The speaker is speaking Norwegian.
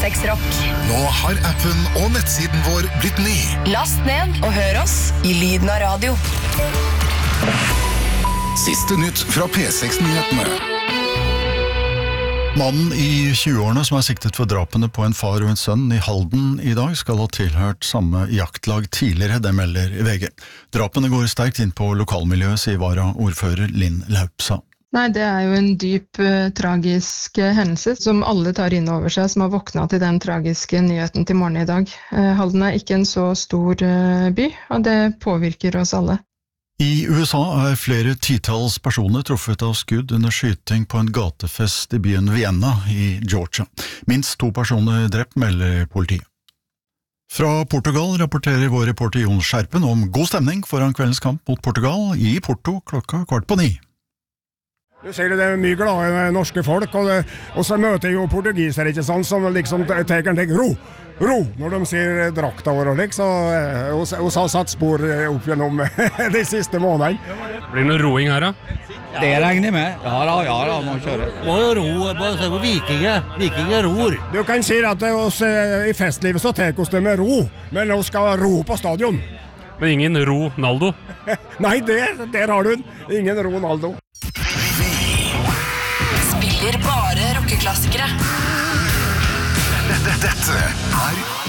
P6 Rock. Nå har appen og nettsiden vår blitt ny. Last ned og hør oss i lyden av radio. Siste nytt fra P6-nyhetene. Mannen i 20-årene som siktet for drapene på en far og en sønn i Halden i dag skal ha tilhørt samme jaktlag tidligere, det melder VG. Drapene går sterkt inn på lokalmiljøet, sier vara-ordfører Linn Laupsa. Nei, det jo en dyp, tragisk hendelse som alle tar inn over seg, som har våknet til den tragiske nyheten til morgen i dag. Halden ikke en så stor by, og det påvirker oss alle. I USA flere titalls personer truffet av skudd under skyting på en gatefest i byen Vienna i Georgia. Minst 2 personer drept, melder politiet. Fra Portugal rapporterer vår reporter Jon Skjerpen om god stemning foran kveldens kamp mot Portugal i Porto 8:15. Du ser det mye glade norske folk, og så møter jeg jo portugisere, ikke sant, som liksom tenker ro, når de ser drakta vår og så har satt spor opp gjennom de siste månedene. Blir det noe roing her da? Det regner jeg med. Ja, må kjøre. Må jo ro, bare se på vikinger ror. Du kan si at i festlivet så tar oss det med ro, men nå skal ro på stadion. Men ingen Ronaldo? Nei, der har du den. Ingen Ronaldo. Spiller bare rockeklassikere. Dette